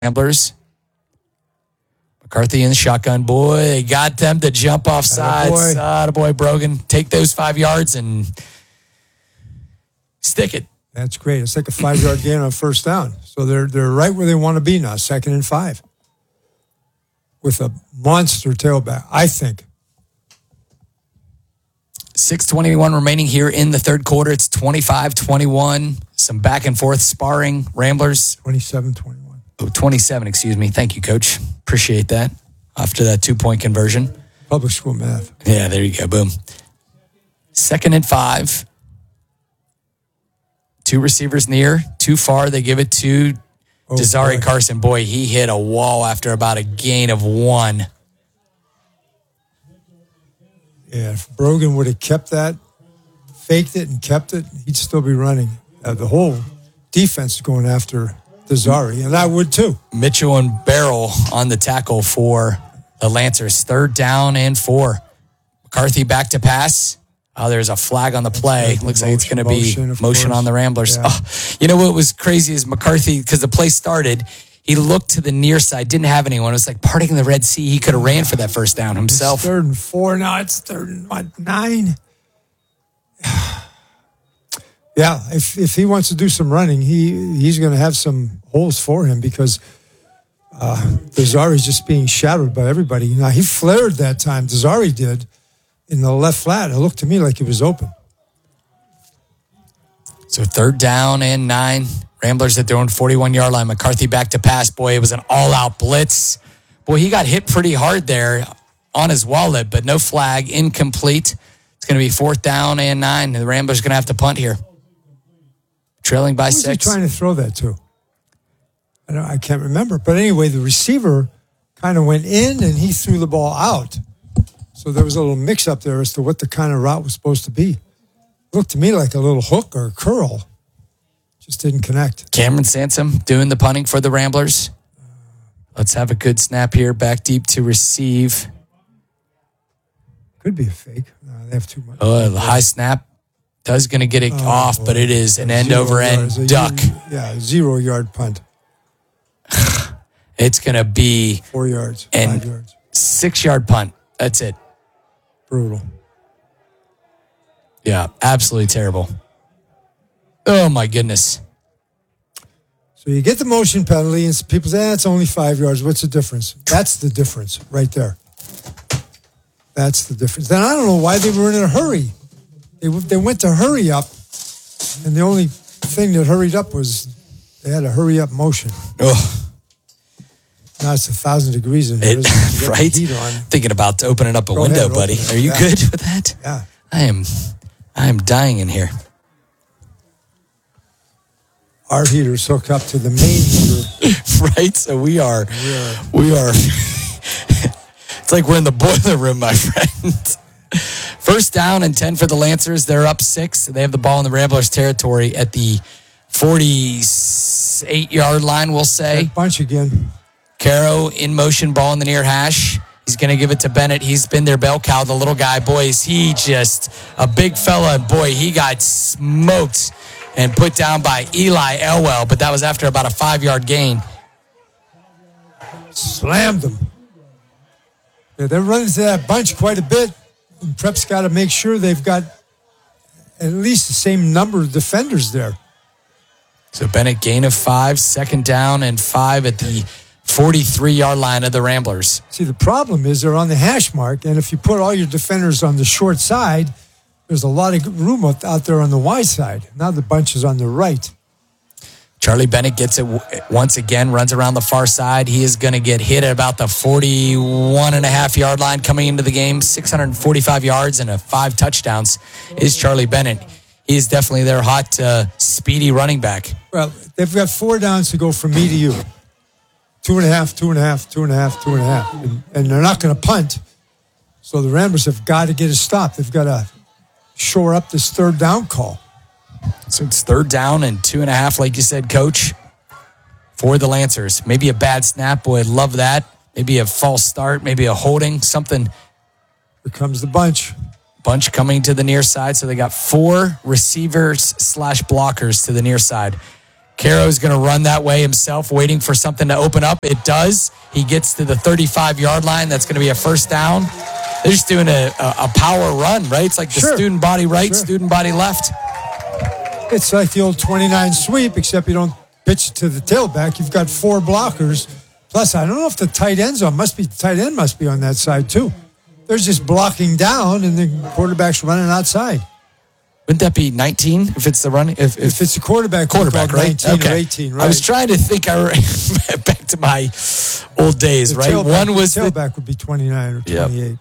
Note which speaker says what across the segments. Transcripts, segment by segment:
Speaker 1: Ramblers. McCarthy in the shotgun. Boy, they got them to jump off sides. Attaboy, Brogan. Take those 5 yards and stick it.
Speaker 2: That's great. It's like a 5-yard gain on first down. So they're right where they want to be now, 2nd and 5. With a monster tailback, I think.
Speaker 1: 6:21 remaining here in the third quarter. It's 25-21. Some back and forth sparring. Ramblers.
Speaker 2: 27-21.
Speaker 1: Oh, 27, excuse me. Thank you, Coach. Appreciate that. After that 2-point conversion.
Speaker 2: Public school math.
Speaker 1: Yeah, there you go. Boom. 2nd and 5. 2 receivers near. Too far. They give it to Desari Carson. Boy, he hit a wall after about a gain of 1.
Speaker 2: Yeah, if Brogan would have kept that, faked it and kept it, he'd still be running. The whole defense is going after Desari, and I would too.
Speaker 1: Mitchell and Barrel on the tackle for the Lancers. 3rd down and 4. McCarthy back to pass. Oh, there's a flag on the play. Looks like it's going to be motion on the Ramblers. Yeah. Oh, you know what was crazy is McCarthy, because the play started, he looked to the near side, didn't have anyone. It was like parting the Red Sea. He could have ran for that first down himself.
Speaker 2: It's 3rd and 4 now. It's 3rd and 9. Yeah, if he wants to do some running, he's going to have some holes for him because Desari's just being shadowed by everybody. Now, he flared that time. Desari did in the left flat. It looked to me like he was open.
Speaker 1: So 3rd down and 9. Ramblers at their own 41-yard line. McCarthy back to pass. Boy, it was an all-out blitz. Boy, he got hit pretty hard there on his wallet, but no flag. Incomplete. It's going to be 4th down and 9. The Ramblers are going to have to punt here. Trailing by 6.
Speaker 2: Who was he trying to throw that to? I can't remember. But anyway, the receiver kind of went in and he threw the ball out. So there was a little mix-up there as to what the kind of route was supposed to be. It looked to me like a little hook or a curl. Just didn't connect.
Speaker 1: Cameron Sansom doing the punting for the Ramblers. Let's have a good snap here. Back deep to receive.
Speaker 2: Could be a fake. No, they have too much.
Speaker 1: The high snap. Does going to get it off, but it is an end-over-end duck.
Speaker 2: 0-yard punt.
Speaker 1: It's going to be
Speaker 2: 4 yards, 5 yards.
Speaker 1: 6-yard punt. That's it.
Speaker 2: Brutal.
Speaker 1: Yeah, absolutely terrible. Oh, my goodness.
Speaker 2: So you get the motion penalty, and people say, it's only 5 yards. What's the difference? That's the difference right there. That's the difference. Then I don't know why they were in a hurry. They went to hurry up, and the only thing that hurried up was they had a hurry up motion.
Speaker 1: Oh.
Speaker 2: Now it's 1,000 degrees in here.
Speaker 1: Right? Thinking about opening up a window, buddy. Are you good with that?
Speaker 2: Yeah.
Speaker 1: I am dying in here.
Speaker 2: Our heater's hooked up to the main heater.
Speaker 1: Right? So we are. It's like we're in the boiler room, my friend. 1st down and 10 for the Lancers. They're up 6. They have the ball in the Ramblers territory at the 48-yard line, we'll say.
Speaker 2: That bunch again.
Speaker 1: Caro in motion, ball in the near hash. He's going to give it to Bennett. He's been their bell cow, the little guy. Boys, he just a big fella. Boy, he got smoked and put down by Eli Elwell, but that was after about a 5-yard gain.
Speaker 2: Slammed him. Yeah, they're running to that bunch quite a bit. And Prep's got to make sure they've got at least the same number of defenders there.
Speaker 1: So Bennett, gain of 5, 2nd down and 5 at the 43-yard line of the Ramblers.
Speaker 2: See, the problem is they're on the hash mark, and if you put all your defenders on the short side, there's a lot of room out there on the wide side. Now the bunch is on the right.
Speaker 1: Charlie Bennett gets it once again, runs around the far side. He is going to get hit at about the 41.5-yard line coming into the game. 645 yards and 5 touchdowns is Charlie Bennett. He is definitely their hot, speedy running back.
Speaker 2: Well, they've got 4 downs to go from me to you. 2.5, 2.5, 2.5, 2.5. And they're not going to punt. So the Ramblers have got to get a stop. They've got to shore up this 3rd down call.
Speaker 1: So it's 3rd down and 2.5, like you said, Coach, for the Lancers. Maybe a bad snap. Boy, I'd love that. Maybe a false start. Maybe a holding. Something.
Speaker 2: Here comes the bunch.
Speaker 1: Bunch coming to the near side. So they got 4 receivers / blockers to the near side. Caro's going to run that way himself, waiting for something to open up. It does. He gets to the 35-yard line. That's going to be a first down. They're just doing a power run, right? It's like the student body right, student body left.
Speaker 2: It's like the old 29 sweep, except you don't pitch it to the tailback. You've got 4 blockers. Plus, I don't know if the tight end's on. The tight end must be on that side, too. They're just blocking down, and the quarterback's running outside.
Speaker 1: Wouldn't that be 19 if it's the running? If
Speaker 2: it's the quarterback,
Speaker 1: right?
Speaker 2: 19 or 18, right?
Speaker 1: I was trying to think back to my old days, right? One was
Speaker 2: the tailback would be 29 or 28. Yep.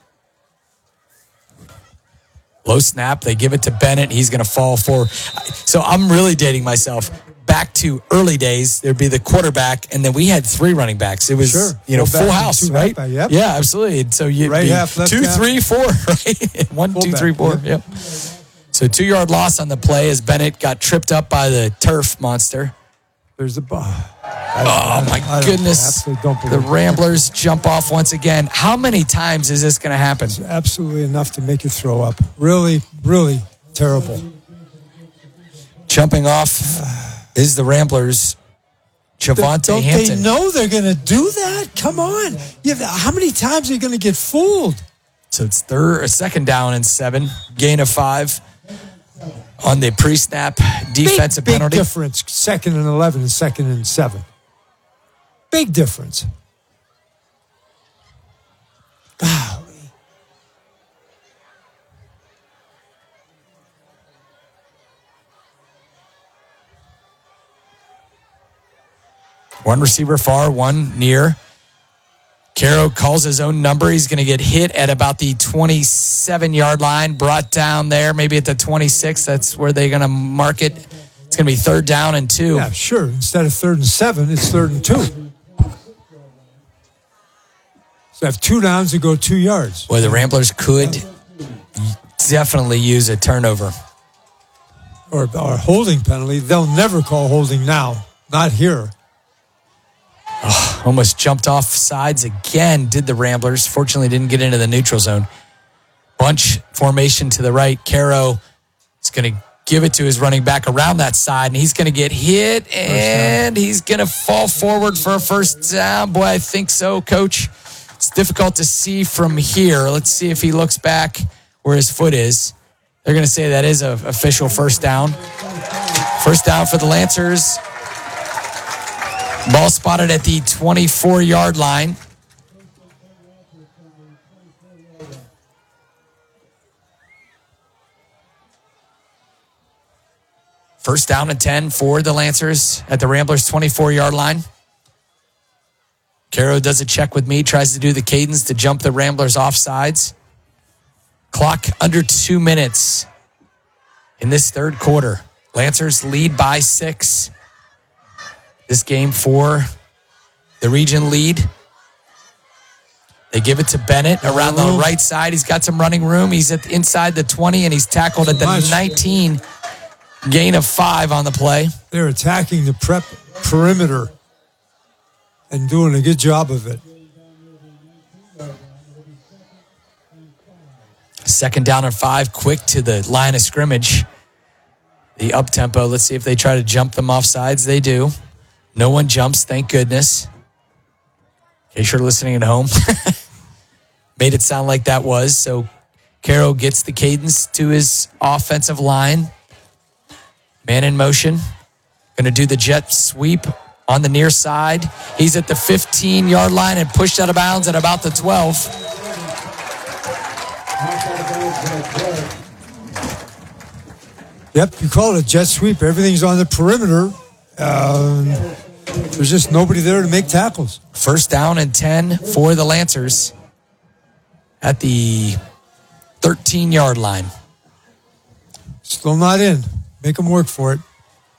Speaker 1: Low snap. They give it to Bennett. He's going to fall forward. So I'm really dating myself. Back to early days, there'd be the quarterback, and then we had 3 running backs. It was, full house, right?
Speaker 2: Yep.
Speaker 1: Yeah, absolutely. And so you'd
Speaker 2: right
Speaker 1: be
Speaker 2: half, left
Speaker 1: 2,
Speaker 2: half.
Speaker 1: 3, 4, right? 1, 2, 3, 4. Yep. So 2-yard loss on the play as Bennett got tripped up by the turf monster.
Speaker 2: There's the ball.
Speaker 1: Oh, my goodness. The Ramblers jump off once again. How many times is this going to happen?
Speaker 2: It's absolutely enough to make you throw up. Really, really terrible.
Speaker 1: Jumping off is the Ramblers. Javante Hampton.
Speaker 2: They know they're going to do that? Come on. How many times are you going to get fooled?
Speaker 1: So it's second down and 7. Gain of 5 on the pre-snap defensive penalty.
Speaker 2: Big difference, 2nd and 11 and 2nd and 7. Big difference. Golly.
Speaker 1: One receiver far, one near. Caro calls his own number. He's going to get hit at about the 27-yard line, brought down there, maybe at the 26. That's where they're going to mark it. It's going to be 3rd down and 2.
Speaker 2: Yeah, sure. Instead of 3rd and 7, it's 3rd and 2. So have 2 downs to go 2 yards.
Speaker 1: Boy, the Ramblers could definitely use a turnover.
Speaker 2: Or a holding penalty. They'll never call holding now. Not here.
Speaker 1: Oh, almost jumped off sides again, did the Ramblers. Fortunately, didn't get into the neutral zone. Bunch formation to the right. Caro is going to give it to his running back around that side, and he's going to get hit, and he's going to fall forward for a first down. Boy, I think so, Coach. It's difficult to see from here. Let's see if he looks back where his foot is. They're going to say that is an official first down. First down for the Lancers. Ball spotted at the 24-yard line. First down and 10 for the Lancers at the Ramblers' 24-yard line. Caro does a check with me, tries to do the cadence to jump the Ramblers off sides. Clock under 2 minutes in this third quarter. Lancers lead by 6. This game for the region lead. They give it to Bennett around the right side. He's got some running room. He's inside the 20, and he's tackled at the 19. Gain of 5 on the play.
Speaker 2: They're attacking the perimeter and doing a good job of it.
Speaker 1: Second down and 5, quick to the line of scrimmage. The up-tempo. Let's see if they try to jump them off sides. They do. No one jumps, thank goodness. In case you're listening at home. Made it sound like that was. So Caro gets the cadence to his offensive line. Man in motion. Going to do the jet sweep on the near side. He's at the 15-yard line and pushed out of bounds at about the 12.
Speaker 2: Yep, you call it a jet sweep. Everything's on the perimeter. There's just nobody there to make tackles.
Speaker 1: First down and 10 for the Lancers at the 13-yard line.
Speaker 2: Still not in. Make them work for it.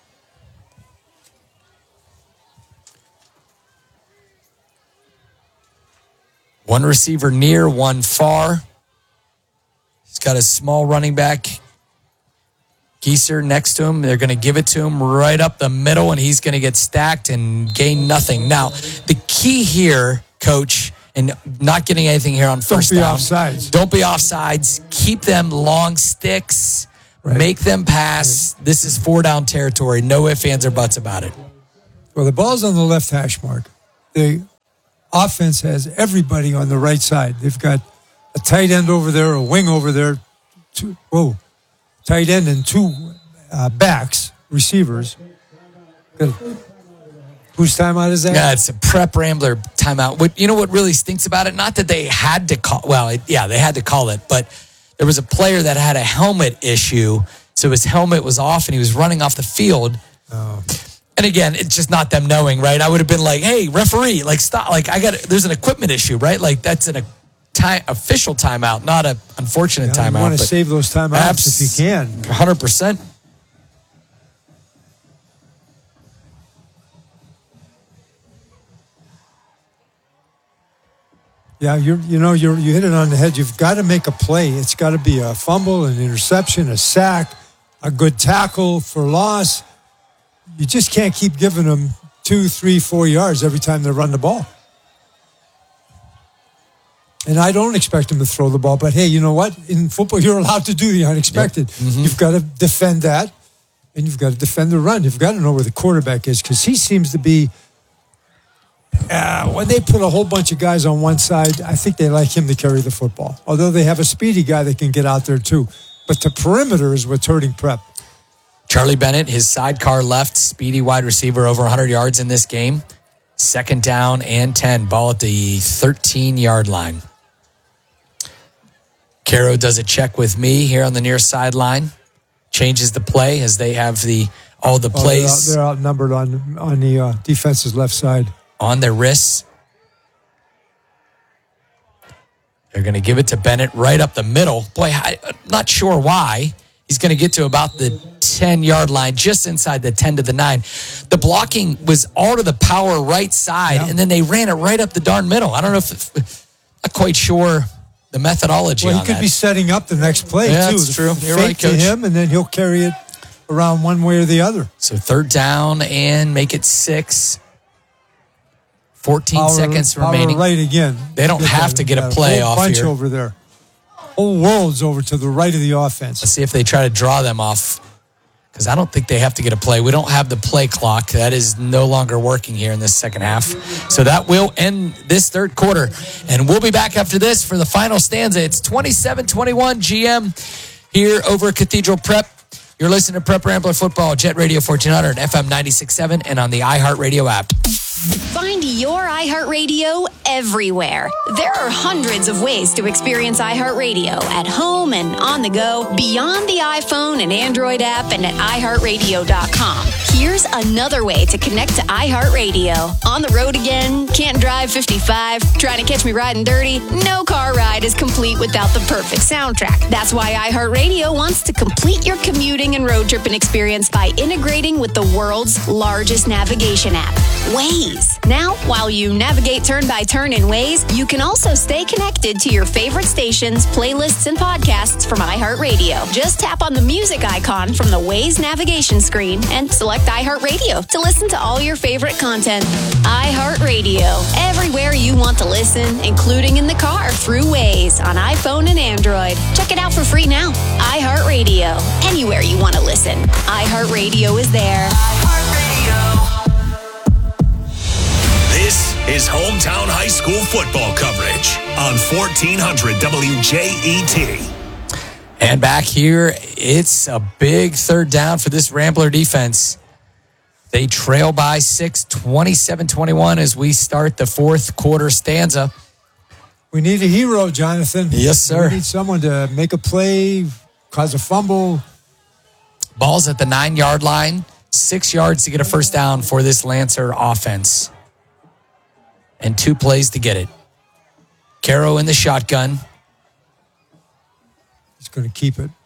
Speaker 1: One receiver near, one far. He's got a small running back, Gieser, next to him. They're going to give it to him right up the middle, and he's going to get stacked and gain nothing. Now, the key here, Coach, and not getting anything here on first down. Don't be offsides. Keep them long sticks. Right. Make them pass. Right. This is 4-down territory. No ifs, ands, or buts about it.
Speaker 2: Well, the ball's on the left hash mark. The offense has everybody on the right side. They've got a tight end over there, a wing over there, tight end and two backs, receivers. Good. Whose timeout is that?
Speaker 1: Yeah, it's a Prep Rambler timeout. You know what really stinks about it? Not that they had to call. Well, they had to call it, but there was a player that had a helmet issue, so his helmet was off and he was running off the field.
Speaker 2: Oh.
Speaker 1: And again, it's just not them knowing, right? I would have been like, "Hey, referee, like stop! Like there's an equipment issue, right? Like that's an official timeout, not an unfortunate timeout."
Speaker 2: You want to save those timeouts if you can.
Speaker 1: 100%.
Speaker 2: Yeah, you hit it on the head. You've got to make a play. It's got to be a fumble, an interception, a sack, a good tackle for loss. You just can't keep giving them 2, 3, 4 yards every time they run the ball. And I don't expect them to throw the ball, but hey, you know what? In football, you're allowed to do the unexpected. Yep. Mm-hmm. You've got to defend that, and you've got to defend the run. You've got to know where the quarterback is because he seems to be. When they put a whole bunch of guys on one side, I think they like him to carry the football. Although they have a speedy guy that can get out there too. But the perimeter is what's hurting Prep.
Speaker 1: Charlie Bennett, his sidecar left, speedy wide receiver, over 100 yards in this game. 2nd down and 10. Ball at the 13-yard line. Caro does a check with me here on the near sideline. Changes the play as they have all the plays.
Speaker 2: They're outnumbered on the defense's left side.
Speaker 1: On their wrists. They're going to give it to Bennett right up the middle. Boy, I'm not sure why. He's going to get to about the 10-yard line, just inside the 10 to the 9. The blocking was all to the power right side, and then they ran it right up the darn middle. I don't know not quite sure the methodology on that.
Speaker 2: Well, he could be setting up the next play, too.
Speaker 1: That's true. You're right, Coach.
Speaker 2: To him, and then he'll carry it around one way or the other.
Speaker 1: So 3rd down and make it 6. 14 seconds remaining.
Speaker 2: Right again.
Speaker 1: They don't have to get a play off
Speaker 2: bunch
Speaker 1: here.
Speaker 2: Over there. Whole world's over to the right of the offense.
Speaker 1: Let's see if they try to draw them off, because I don't think they have to get a play. We don't have the play clock. That is no longer working here in this second half. So that will end this third quarter. And we'll be back after this for the final stanza. It's 27-21 GM here over at Cathedral Prep. You're listening to Prep Rambler Football, Jet Radio 1400, FM 96.7, and on the iHeartRadio app.
Speaker 3: Find your iHeartRadio everywhere. There are hundreds of ways to experience iHeartRadio at home and on the go, beyond the iPhone and Android app and at iHeartRadio.com. Here's another way to connect to iHeartRadio. On the road again? Can't drive 55? Trying to catch me riding dirty? No car ride is complete without the perfect soundtrack. That's why iHeartRadio wants to complete your commuting and road tripping experience by integrating with the world's largest navigation app, Waze. Now, while you navigate turn by turn in Waze, you can also stay connected to your favorite stations, playlists, and podcasts from iHeartRadio. Just tap on the music icon from the Waze navigation screen and select iHeartRadio to listen to all your favorite content. iHeartRadio, everywhere you want to listen, including in the car through Waze on iPhone and Android. Check it out for free now. iHeartRadio, anywhere you want to listen. iHeartRadio is there.
Speaker 4: This is Hometown High School football coverage on 1400 WJET.
Speaker 1: And back here, it's a big 3rd down for this Rambler defense. They trail by 6, 27-21 as we start the 4th quarter stanza.
Speaker 2: We need a hero, Jonathan.
Speaker 1: Yes, sir.
Speaker 2: We need someone to make a play, cause a fumble.
Speaker 1: Ball's at the 9-yard line. 6 yards to get a first down for this Lancer offense. And 2 plays to get it. Caro in the shotgun.
Speaker 2: He's going to keep it.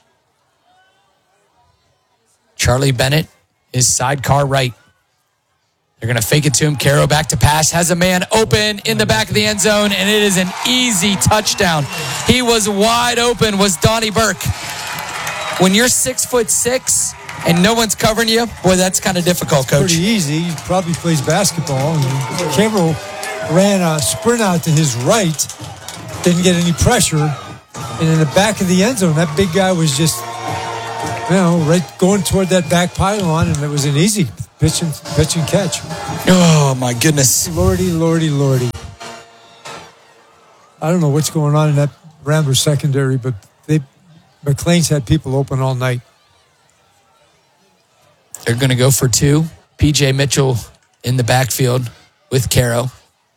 Speaker 1: Charlie Bennett is sidecar right. They're going to fake it to him. Caro back to pass. Has a man open in the back of the end zone, and it is an easy touchdown. He was wide open, was Donnie Burke. When you're 6'6" and no one's covering you, boy, that's kind of difficult, Coach.
Speaker 2: Pretty easy. He probably plays basketball. Caro ran a sprint out to his right, didn't get any pressure, and in the back of the end zone, that big guy was just, right going toward that back pylon, and it was an easy pitch and catch.
Speaker 1: Oh, my goodness.
Speaker 2: Lordy, lordy, lordy. I don't know what's going on in that Rambler secondary, but McLean's had people open all night.
Speaker 1: They're going to go for two. P.J. Mitchell in the backfield with Caro.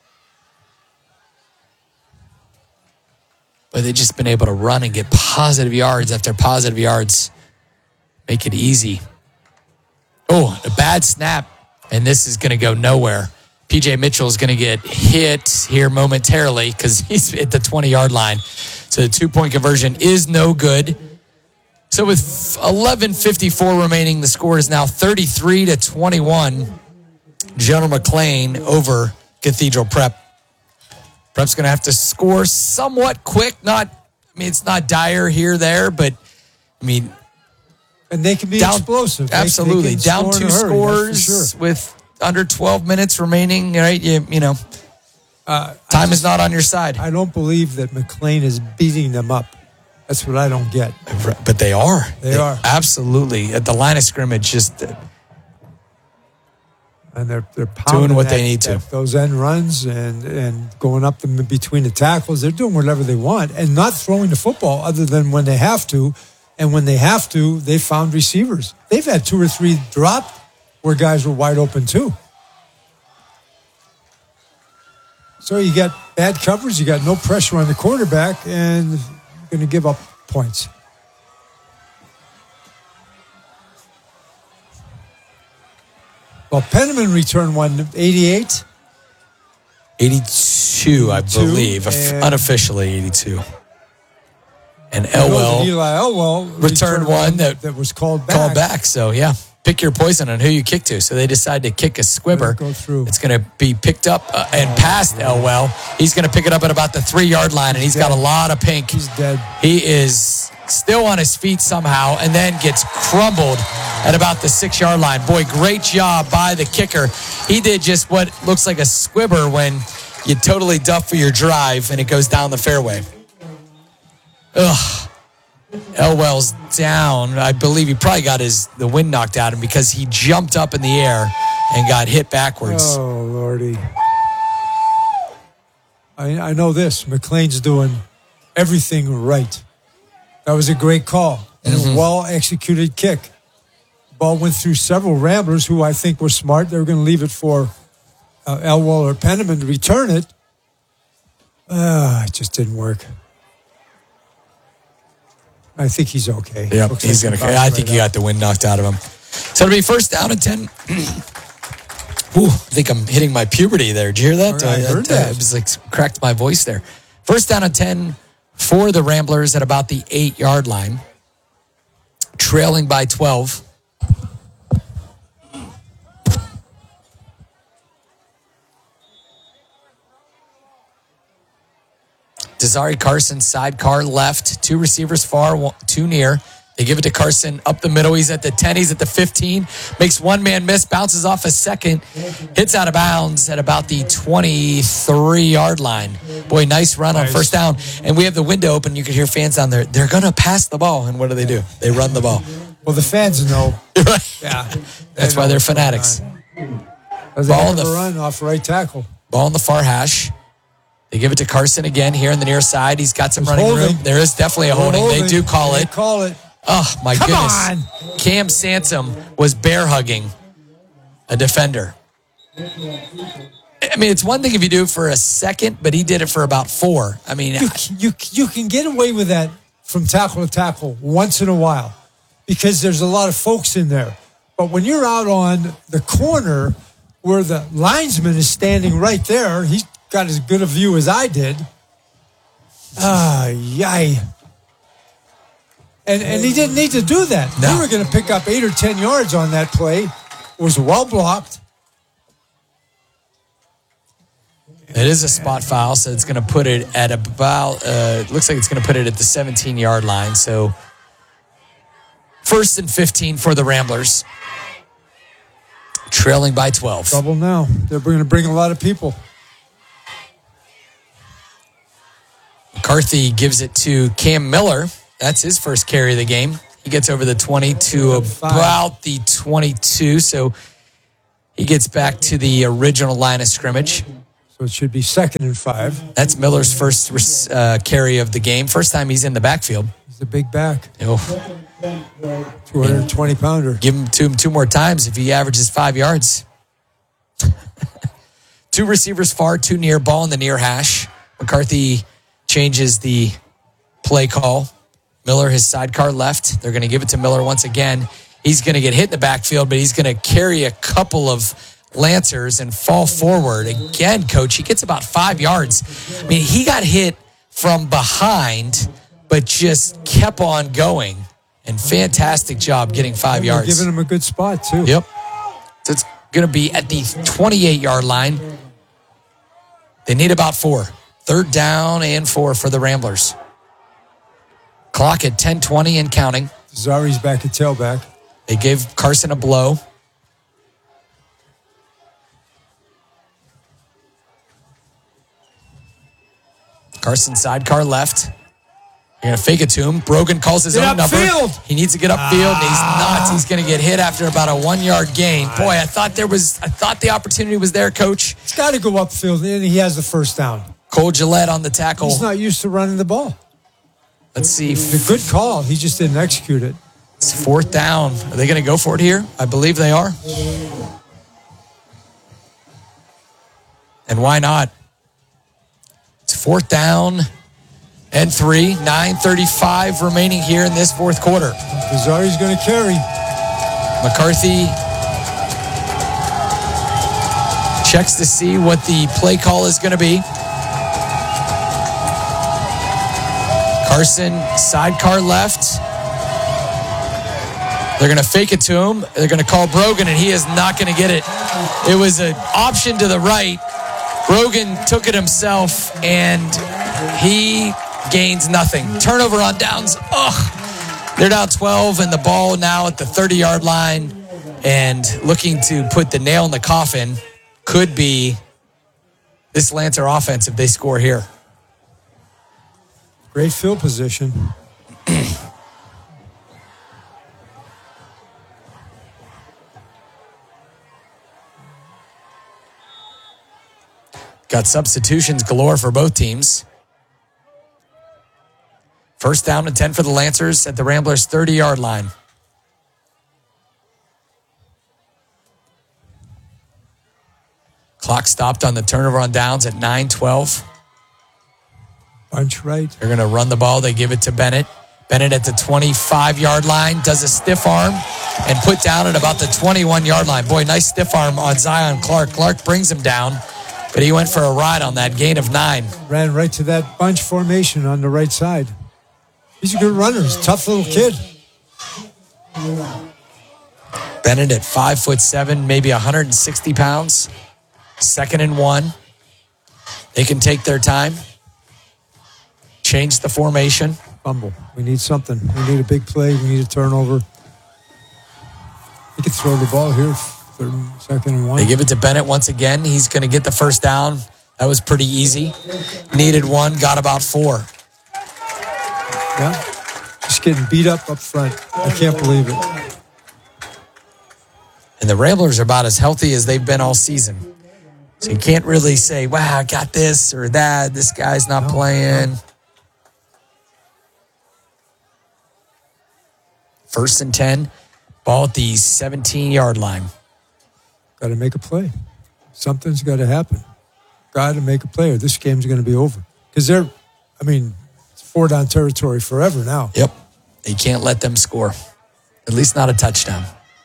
Speaker 1: But they've just been able to run and get positive yards after positive yards. Make it easy. Oh, a bad snap. And this is going to go nowhere. P.J. Mitchell is going to get hit here momentarily because he's at the 20-yard line. So the 2-point conversion is no good. So with 11:54 remaining, the score is now 33-21. General McLean over Cathedral Prep. Prep's going to have to score somewhat quick. It's not dire here, there, but
Speaker 2: and they can be explosive.
Speaker 1: Absolutely. Down two scores with under 12 minutes remaining, right? Time is not on your side.
Speaker 2: I don't believe that McLean is beating them up. That's what I don't get.
Speaker 1: But they are.
Speaker 2: They are.
Speaker 1: Absolutely. At the line of scrimmage, just...
Speaker 2: And they're pounding
Speaker 1: doing what they need to.
Speaker 2: Those end runs and going up them between the tackles. They're doing whatever they want and not throwing the football other than when they have to. And when they have to, they found receivers. They've had 2 or 3 dropped where guys were wide open too. So you got bad coverage, you got no pressure on the quarterback, and you're going to give up points. Well, Penniman returned one, 88?
Speaker 1: 82, I believe. Unofficially, 82. And Elwell.
Speaker 2: Eli Elwell
Speaker 1: returned one that
Speaker 2: was called back.
Speaker 1: So, yeah. Pick your poison on who you kick to. So they decide to kick a squibber.
Speaker 2: Go through.
Speaker 1: It's going to be picked up and past Elwell. He's going to pick it up at about the 3-yard line, and he's got a lot of pink.
Speaker 2: He's dead.
Speaker 1: He is still on his feet somehow, and then gets crumbled at about the 6-yard line. Boy, great job by the kicker. He did just what looks like a squibber when you totally duff for your drive, and it goes down the fairway. Ugh. Elwell's down. I believe he probably got the wind knocked out of him because he jumped up in the air and got hit backwards.
Speaker 2: Oh, Lordy. I know this. McLean's doing everything right. That was a great call and a well-executed kick. Ball went through several Ramblers who I think were smart. They were going to leave it for Elwell or Penniman to return it. It just didn't work. I think he's okay.
Speaker 1: Yep, he's going to. I think he got the wind knocked out of him. So it'll be first down and 10. Ooh, I think I'm hitting my puberty there. Did you hear that?
Speaker 2: I heard that.
Speaker 1: It was like cracked my voice there. First down and 10 for the Ramblers at about the 8-yard line, trailing by 12. Desari Carson, sidecar left. 2 receivers far, 2 near. They give it to Carson up the middle. He's at the 10. He's at the 15. Makes one man miss. Bounces off a second. Hits out of bounds at about the 23-yard line. Boy, nice run on first down. And we have the window open. You can hear fans down there. They're going to pass the ball. And what do? They run the ball.
Speaker 2: Well, the fans know. Yeah.
Speaker 1: That's why they're fanatics.
Speaker 2: Ball on the run off right tackle.
Speaker 1: Ball in the far hash. They give it to Carson again here on the near side. He's got some running room. There is definitely a holding. They do call it.
Speaker 2: They call it.
Speaker 1: Oh, my goodness.
Speaker 2: Come on.
Speaker 1: Cam Sansom was bear hugging a defender. I mean, it's one thing if you do it for a second, but he did it for about 4. I mean,
Speaker 2: you can get away with that from tackle to tackle once in a while because there's a lot of folks in there. But when you're out on the corner where the linesman is standing right there, he's got as good a view as I did. Yay. And he didn't need to do that.
Speaker 1: No.
Speaker 2: We were going to pick up 8 or 10 yards on that play. It was well blocked.
Speaker 1: it is a spot foul, so it's going to put it at about, looks like it's going to put it at the 17-yard line. So first and 15 for the Ramblers. Trailing by 12.
Speaker 2: Trouble now. They're going to bring a lot of people.
Speaker 1: McCarthy gives it to Cam Miller. That's his first carry of the game. He gets over the 20 to about the 22. So He gets back to the original line of scrimmage.
Speaker 2: So it should be 2nd and 5.
Speaker 1: That's Miller's first carry of the game. First time he's in the backfield.
Speaker 2: He's a big back.
Speaker 1: Oh.
Speaker 2: 220-pounder.
Speaker 1: Give him to him 2 more times if he averages 5 yards. 2 receivers far, 2 near, ball in the near hash. McCarthy changes the play call. Miller, his sidecar left. They're going to give it to Miller once again. He's going to get hit in the backfield, but he's going to carry a couple of Lancers and fall forward. Again, Coach, he gets about 5 yards. I mean, he got hit from behind, but just kept on going. And fantastic job getting 5 yards.
Speaker 2: Giving him a good spot, too.
Speaker 1: Yep. So it's going to be at the 28-yard line. They need about 4. 3rd down and 4 for the Ramblers. Clock at 10:20 and counting.
Speaker 2: Zari's back at tailback.
Speaker 1: They gave Carson a blow. Carson sidecar left. They're going to fake it to him. Brogan calls his own number. He needs to get upfield, and he's not. He's going to get hit after about a 1-yard gain. Boy, I thought the opportunity was there, Coach.
Speaker 2: He's got to go upfield, and he has the first down.
Speaker 1: Cole Gillette on the tackle.
Speaker 2: He's not used to running the ball.
Speaker 1: Let's see.
Speaker 2: It's a good call. He just didn't execute it.
Speaker 1: It's 4th down. Are they going to go for it here? I believe they are. And why not? It's 4th down and 3. 9:35 remaining here in this 4th quarter.
Speaker 2: Zari's going to carry.
Speaker 1: McCarthy checks to see what the play call is going to be. Carson, sidecar left. They're going to fake it to him. They're going to call Brogan, and he is not going to get it. It was an option to the right. Brogan took it himself, and he gains nothing. Turnover on downs. They're down 12, and the ball now at the 30-yard line, and looking to put the nail in the coffin could be this Lancer offense if they score here.
Speaker 2: Great field position.
Speaker 1: Got substitutions galore for both teams. 1st down and 10 for the Lancers at the Ramblers' 30-yard line. Clock stopped on the turnover on downs at 9:12.
Speaker 2: Bunch right.
Speaker 1: They're going to run the ball. They give it to Bennett. Bennett at the 25-yard line does a stiff arm and put down at about the 21-yard line. Boy, nice stiff arm on Zion Clark. Clark brings him down, but he went for a ride on that gain of 9.
Speaker 2: Ran right to that bunch formation on the right side. He's a good runner. He's a tough little kid.
Speaker 1: Bennett at 5'7", maybe 160 pounds. 2nd and 1. They can take their time. Change the formation.
Speaker 2: Fumble. We need something. We need a big play. We need a turnover. He could throw the ball here. 2nd and 1.
Speaker 1: They give it to Bennett once again. He's going to get the 1st down. That was pretty easy. Needed 1, got about 4.
Speaker 2: Yeah. Just getting beat up front. I can't believe it.
Speaker 1: And the Ramblers are about as healthy as they've been all season. So you can't really say, wow, I got this or that. This guy's not playing. 1st and 10. Ball at the 17-yard line.
Speaker 2: Got to make a play. Something's got to happen. Got to make a play or this game's going to be over. Because it's 4-down territory forever now.
Speaker 1: Yep. You can't let them score. At least not a touchdown.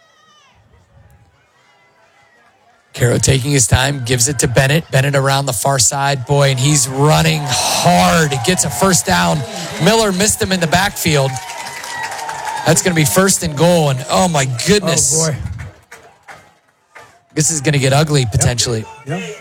Speaker 1: Caro taking his time, gives it to Bennett. Bennett around the far side. Boy, and he's running hard. He gets a 1st down. Miller missed him in the backfield. That's going to be 1st and goal. And oh, my goodness.
Speaker 2: Oh, boy.
Speaker 1: This is going to get ugly, potentially.
Speaker 2: Yep.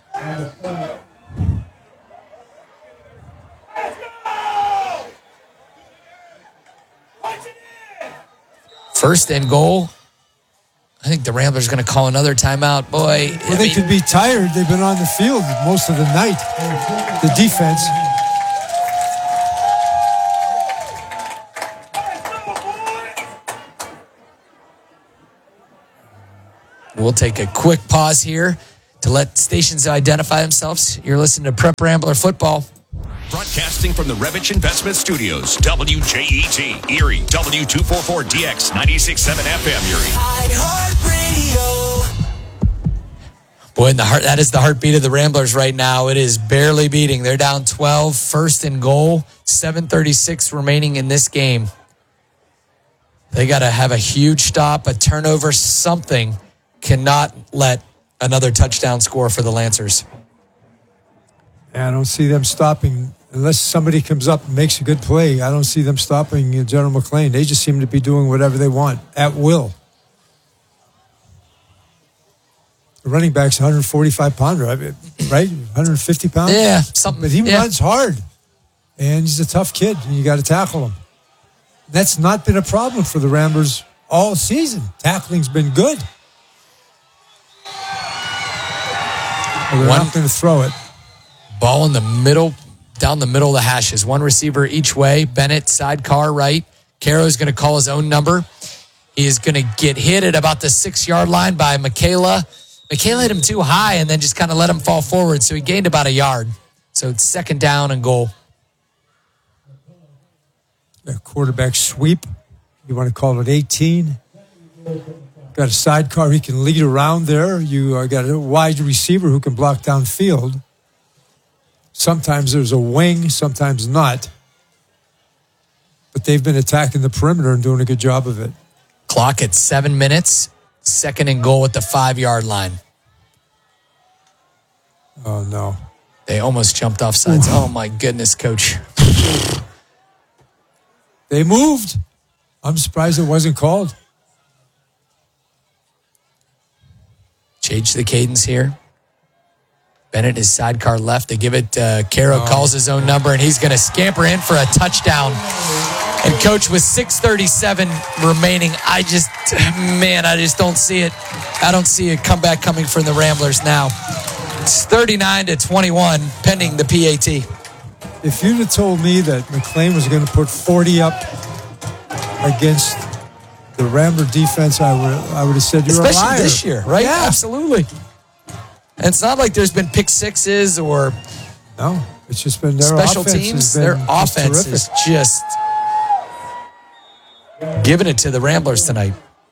Speaker 1: 1st and goal. I think the Ramblers are going to call another timeout. Boy.
Speaker 2: Well, they could be tired. They've been on the field most of the night. The defense.
Speaker 1: we'll take a quick pause here to let stations identify themselves. You're listening to Prep Rambler Football.
Speaker 4: Broadcasting from the Revich Investment Studios, WJET, Erie, W244DX, 96.7 FM, Erie.
Speaker 5: iHeartRadio.
Speaker 1: Boy, that is the heartbeat of the Ramblers right now. It is barely beating. They're down 12, first and goal, 7:36 remaining in this game. They got to have a huge stop, a turnover, something. Cannot let another touchdown score for the Lancers.
Speaker 2: I don't see them stopping unless somebody comes up and makes a good play. I don't see them stopping General McLean. They just seem to be doing whatever they want at will. The running back's 145-pounder, right? 150 pounds?
Speaker 1: Yeah, something.
Speaker 2: But he runs hard, and he's a tough kid, and you got to tackle him. That's not been a problem for the Ramblers all season. Tackling's been good. Well, they're not going to throw it.
Speaker 1: Ball in the middle, down the middle of the hashes. One receiver each way. Bennett, sidecar right. Caro's going to call his own number. He is going to get hit at about the 6-yard line by Michaela. Michaela hit him too high and then just kind of let him fall forward, so he gained about a yard. So it's second down and goal.
Speaker 2: A quarterback sweep. You want to call it 18. Got a sidecar he can lead around there. You got a wide receiver who can block downfield. Sometimes there's a wing, sometimes not. But they've been attacking the perimeter and doing a good job of it.
Speaker 1: Clock at 7 minutes. Second and goal at the 5-yard line.
Speaker 2: Oh, no.
Speaker 1: They almost jumped off sides. Oh, my goodness, Coach.
Speaker 2: They moved. I'm surprised it wasn't called.
Speaker 1: Change the cadence here. Bennett is sidecar left. They give it, Caro calls his own number, and he's going to scamper in for a touchdown. And, Coach, with 6:37 remaining, I just don't see it. I don't see a comeback coming from the Ramblers now. It's 39-21, pending the PAT.
Speaker 2: If you'd have told me that McLean was going to put 40 up against the Rambler defense, I would have said you're a liar.
Speaker 1: Especially this year, right?
Speaker 2: Yeah.
Speaker 1: Absolutely. And it's not like there's been pick sixes or
Speaker 2: no. It's just been their
Speaker 1: special
Speaker 2: offense
Speaker 1: teams.
Speaker 2: has been
Speaker 1: Their offense
Speaker 2: terrific.
Speaker 1: is just giving it to the Ramblers tonight.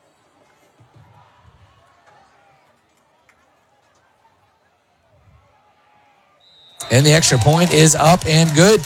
Speaker 1: And the extra point is up and good.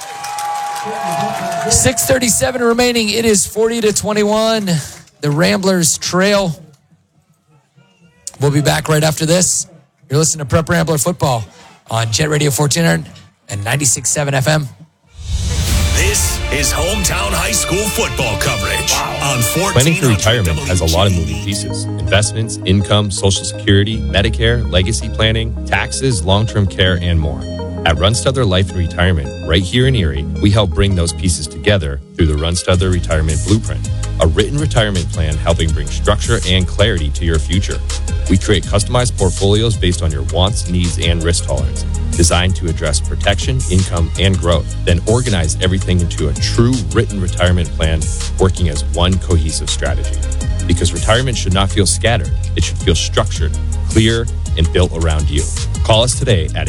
Speaker 1: 6:37 remaining. It is 40-21. The Ramblers trail. We'll be back right after this. You're listening to Prep Rambler Football on Jet Radio 1400 and 96.7 FM.
Speaker 4: This is Hometown High School football coverage on 1400
Speaker 6: Planning for retirement
Speaker 4: WJET.
Speaker 6: has a lot of moving pieces. Investments, income, Social Security, Medicare, legacy planning, taxes, long-term care, and more. At Runstuther Life and Retirement, right here in Erie, we help bring those pieces together through the Runstuther Retirement Blueprint, a written retirement plan helping bring structure and clarity to your future. We create customized portfolios based on your wants, needs, and risk tolerance, designed to address protection, income, and growth, then organize everything into a true written retirement plan working as one cohesive strategy. Because retirement should not feel scattered, it should feel structured, clear, and built around you. Call us today at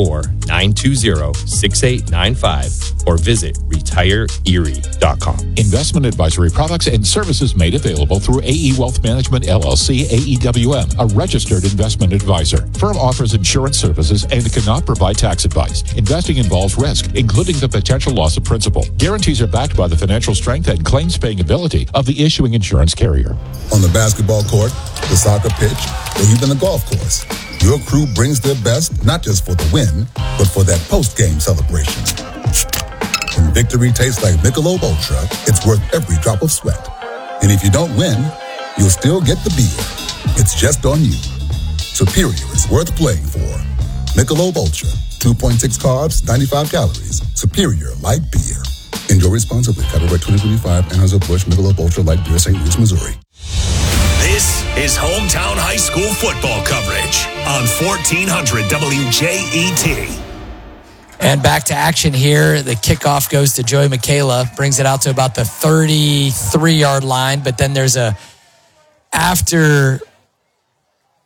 Speaker 6: 814-920-6895 or visit retireerie.com.
Speaker 7: Investment advisory products and services made available through AE Wealth Management, LLC, AEWM, a registered investment advisor. Firm offers insurance services and cannot provide tax advice. Investing involves risk, including the potential loss of principal. Guarantees are backed by the financial strength and claims-paying ability of the issuing insurance carrier.
Speaker 8: On the basketball court, the soccer pitch, or even the golf course, your crew brings their best, not just for the win, but for that post-game celebration. When victory tastes like Michelob Ultra, it's worth every drop of sweat. And if you don't win, you'll still get the beer. It's just on you. Superior is worth playing for. Michelob Ultra, 2.6 carbs, 95 calories. Superior light beer. Enjoy responsibly. Copyright 2025, Anheuser-Busch Michelob Ultra Light Beer, St. Louis, Missouri.
Speaker 4: This is Hometown High School football coverage on 1400 WJET.
Speaker 1: And back to action here. The kickoff goes to Joey Michaela, brings it out to about the 33-yard line, but then there's a after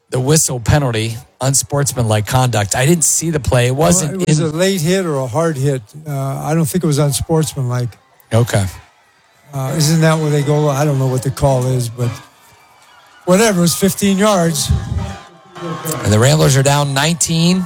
Speaker 1: the whistle penalty, unsportsmanlike conduct. I didn't see the play. It wasn't.
Speaker 2: It was a late hit or a hard hit. I don't think it was unsportsmanlike.
Speaker 1: Okay.
Speaker 2: Isn't that where they go? I don't know what the call is, but whatever. It was 15 yards.
Speaker 1: And the Ramblers are down 19.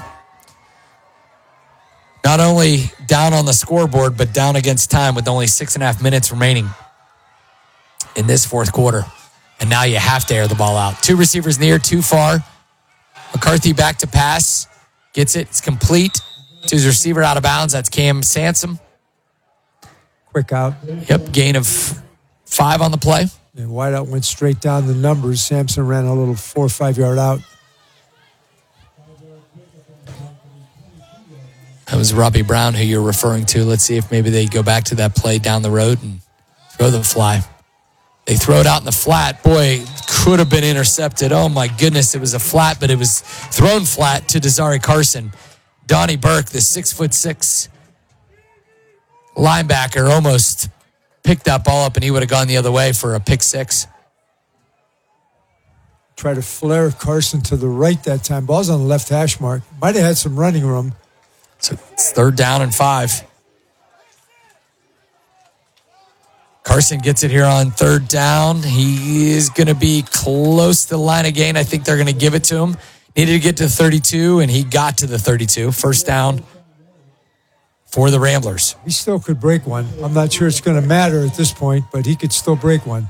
Speaker 1: Not only down on the scoreboard, but down against time with only 6.5 minutes remaining in this fourth quarter. And now you have to air the ball out. 2 receivers near, 2 far. McCarthy back to pass. Gets it. It's complete to his receiver out of bounds. That's Cam Sansom.
Speaker 2: Quick out.
Speaker 1: Yep, gain of 5 on the play.
Speaker 2: And wideout went straight down the numbers. Sampson ran a little 4 or 5 yard out.
Speaker 1: That was Robbie Brown who you're referring to. Let's see if maybe they go back to that play down the road and throw the fly. They throw it out in the flat. Boy, could have been intercepted. Oh, my goodness. It was a flat, but it was thrown flat to Desari Carson. Donnie Burke, the 6'6" linebacker, almost picked that ball up, and he would have gone the other way for a pick 6.
Speaker 2: Try to flare Carson to the right that time. Ball's on the left hash mark. Might have had some running room.
Speaker 1: So it's 3rd down and 5. Carson gets it here on 3rd down. He is going to be close to the line again. I think they're going to give it to him. Needed to get to 32, and he got to the 32. 1st down for the Ramblers.
Speaker 2: He still could break one. I'm not sure it's going to matter at this point, but he could still break one.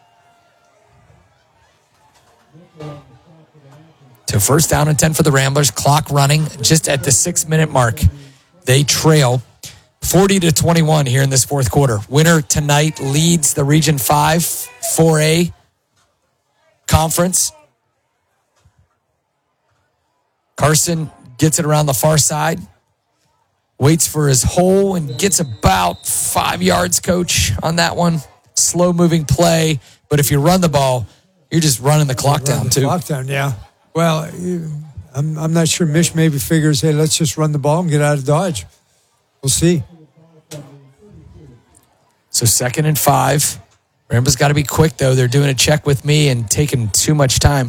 Speaker 1: To 1st down and 10 for the Ramblers. Clock running just at the 6-minute mark. They trail 40-21 here in this fourth quarter. Winner tonight leads the Region 5 4A conference. Carson gets it around the far side. Waits for his hole and gets about 5 yards, Coach, on that one. Slow-moving play. But if you run the ball, you're just running the clock down, too.
Speaker 2: Clock down, yeah. Well, I'm not sure. Mish maybe figures, hey, let's just run the ball and get out of Dodge. We'll see.
Speaker 1: So 2nd and 5. Rambo's got to be quick, though. They're doing a check with me and taking too much time.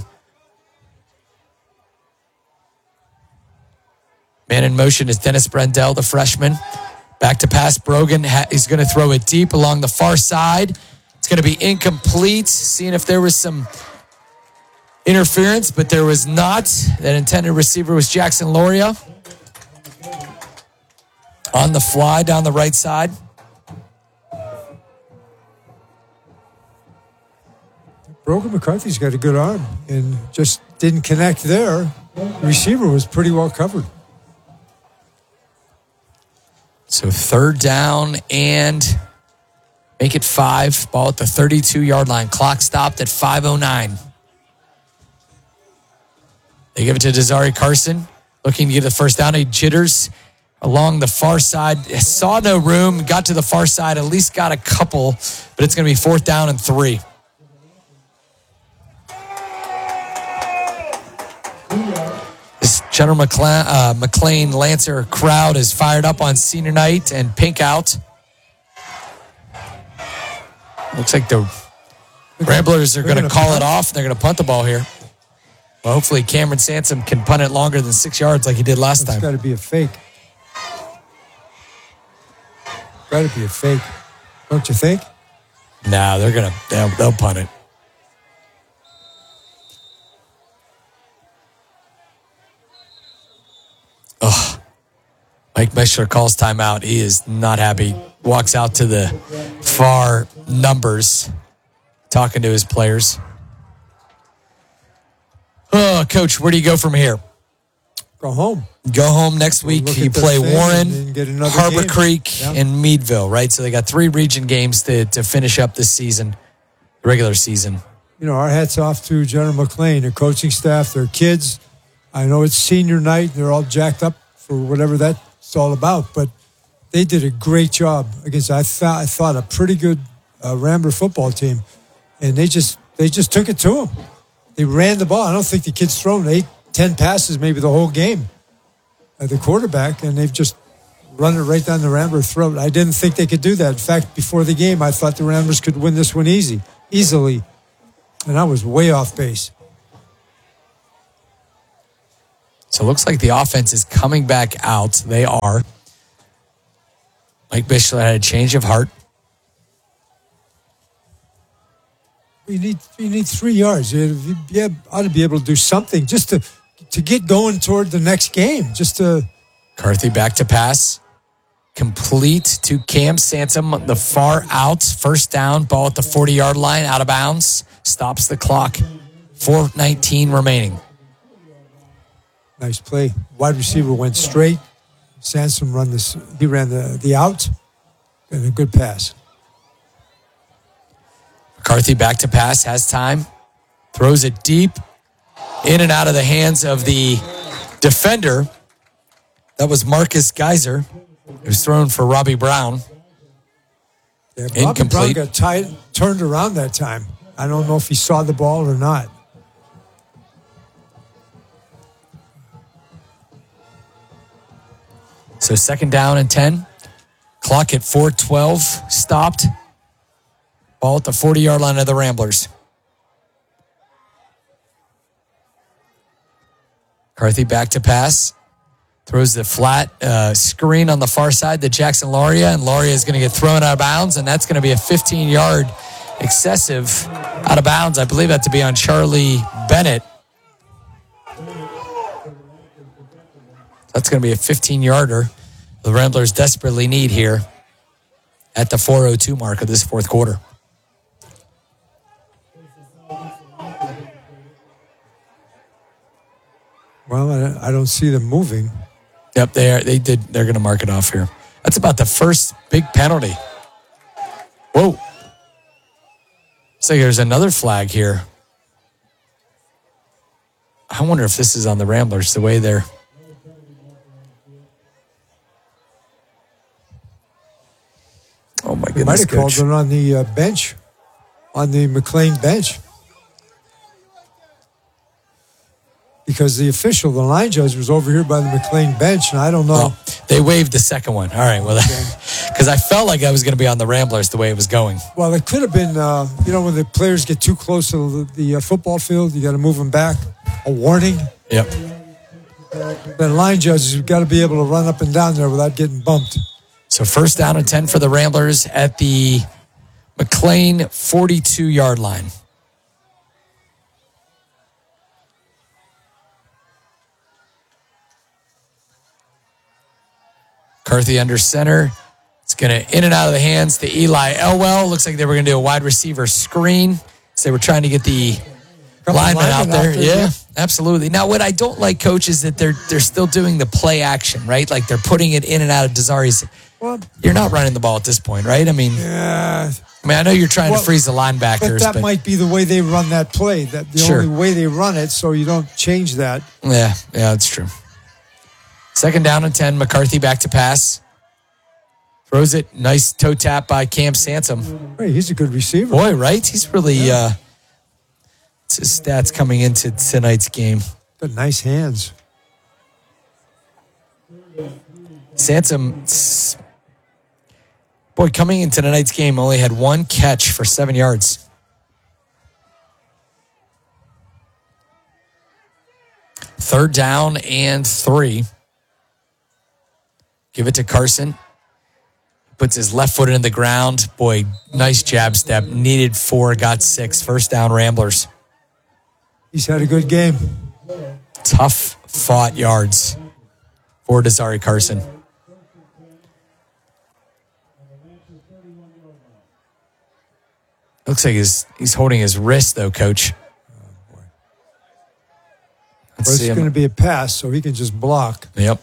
Speaker 1: Man in motion is Dennis Brendel, the freshman. Back to pass. Brogan is going to throw it deep along the far side. It's going to be incomplete. Seeing if there was some interference, but there was not. That intended receiver was Jackson Loria. On the fly down the right side.
Speaker 2: Brogan McCarthy's got a good arm and just didn't connect there. The receiver was pretty well covered.
Speaker 1: So 3rd down and make it 5. Ball at the 32-yard line. Clock stopped at 5:09. They give it to Desari Carson, looking to get the 1st down. He jitters along the far side. Saw no room, got to the far side, at least got a couple, but it's going to be 4th down and 3. This General McLean Lancer crowd is fired up on senior night and pink out. Looks like the Ramblers are going to call it off. They're going to punt the ball here. Well, hopefully Cameron Sansom can punt it longer than 6 yards like he did last time.
Speaker 2: It's got to be a fake. Got to be a fake. Don't you think?
Speaker 1: Nah, they'll punt it. Ugh. Mike Mishler calls timeout. He is not happy. Walks out to the far numbers, talking to his players. Oh, Coach, where do you go from here?
Speaker 2: Go home.
Speaker 1: Go home next week. You play Warren, Harbor
Speaker 2: game.
Speaker 1: Creek, and Meadville, right? So they got 3 region games to finish up this season, regular season.
Speaker 2: You know, our hats off to General McLean, their coaching staff, their kids. I know it's senior night. They're all jacked up for whatever that's all about, but they did a great job against, I thought, a pretty good Rambler football team, and they just took it to them. They ran the ball. I don't think the kid's thrown 8-10 passes maybe the whole game at the quarterback, and they've just run it right down the Rambler throat. I didn't think they could do that. In fact, before the game, I thought the Ramblers could win this one easily, and I was way off base.
Speaker 1: So it looks like the offense is coming back out. They are. Mike Bichler had a change of heart.
Speaker 2: You need 3 yards. You ought to be able to do something just to get going toward the next game. Just to
Speaker 1: McCarthy back to pass. Complete to Cam Sansom, the far out. First down, ball at the 40-yard line, out of bounds. Stops the clock. 4:19 remaining.
Speaker 2: Nice play. Wide receiver went straight. Sansom ran the out. And a good pass.
Speaker 1: McCarthy back to pass, has time. Throws it deep. In and out of the hands of the defender. That was Marcus Geiser. It was thrown for Robbie Brown.
Speaker 2: Yeah, Robbie Brown got turned around that time. I don't know if he saw the ball or not.
Speaker 1: So 2nd down and 10. Clock at 4:12. Stopped. Ball at the 40-yard line of the Ramblers. McCarthy back to pass. Throws the flat screen on the far side to Jackson Lauria, and Lauria is going to get thrown out of bounds, and that's going to be a 15-yard excessive out of bounds. I believe that to be on Charlie Bennett. That's going to be a 15-yarder. The Ramblers desperately need here at the 4:02 mark of this fourth quarter.
Speaker 2: Well, I don't see them moving.
Speaker 1: Yep, they're going to mark it off here. That's about the first big penalty. Whoa. So there's another flag here. I wonder if this is on the Ramblers, the way they're... Oh, my goodness.
Speaker 2: They might have called it on the bench, on the McLean bench. Because the official, the line judge, was over here by the McLean bench, and I don't know.
Speaker 1: Oh, they waived the second one. All right, well, because I felt like I was going to be on the Ramblers the way it was going.
Speaker 2: Well, it could have been, when the players get too close to the football field, you got to move them back. A warning.
Speaker 1: Yep.
Speaker 2: The line judges have got to be able to run up and down there without getting bumped.
Speaker 1: So 1st down and 10 for the Ramblers at the McLean 42-yard line. McCarthy under center. It's going to in and out of the hands to Eli Elwell. Looks like they were going to do a wide receiver screen. So they were trying to get the lineman out there. Yeah, absolutely. Now, what I don't like, Coach, is that they're still doing the play action, right? Like they're putting it in and out of Desari's. Well, you're not running the ball at this point, right? I mean, I know you're trying to freeze the linebackers.
Speaker 2: But that might be the way they run that play. That the only way they run it, so you don't change that.
Speaker 1: Yeah, that's true. 2nd down and 10. McCarthy back to pass. Throws it. Nice toe tap by Cam Sansom.
Speaker 2: Hey, he's a good receiver.
Speaker 1: Boy, right? He's really, it's his stats coming into tonight's game.
Speaker 2: Got nice hands.
Speaker 1: Sansom, boy, coming into tonight's game, only had 1 catch for 7 yards. Third down and 3. Give it to Carson. Puts his left foot in the ground. Boy, nice jab step. Needed 4, got 6. First down, Ramblers.
Speaker 2: He's had a good game.
Speaker 1: Tough fought yards for Desari Carson. Looks like he's holding his wrist, though, Coach.
Speaker 2: Oh, boy. Well, it's going to be a pass, so he can just block.
Speaker 1: Yep.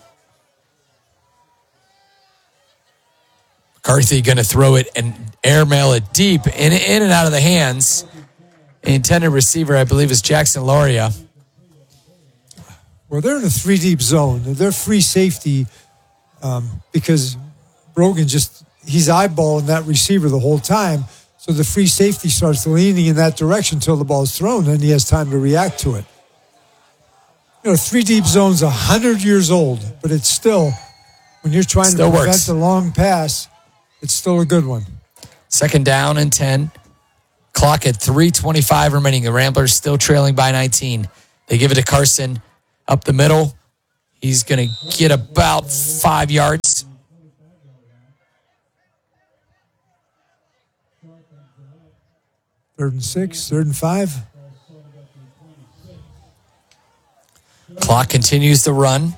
Speaker 1: McCarthy going to throw it and airmail it deep in and out of the hands. The intended receiver, I believe, is Jackson Lauria.
Speaker 2: Well, they're in a 3-deep zone. They're free safety because Brogan he's eyeballing that receiver the whole time. So the free safety starts leaning in that direction until the ball is thrown, and he has time to react to it. 3-deep zone's 100 years old, but it's still, when you're trying to prevent the long pass, it's still a good one.
Speaker 1: 2nd down and 10. Clock at 3:25 remaining. The Ramblers still trailing by 19. They give it to Carson up the middle. He's going to get about 5 yards.
Speaker 2: Third and 6, 3rd and 5.
Speaker 1: Clock continues to run.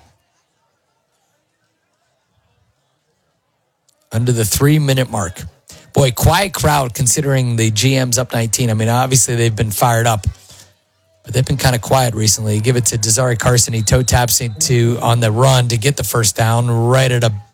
Speaker 1: Under the 3-minute mark. Boy, quiet crowd considering the GM's up 19. I mean, obviously they've been fired up, but they've been kind of quiet recently. Give it to Desiree Carson. He toe taps into on the run to get the first down right at the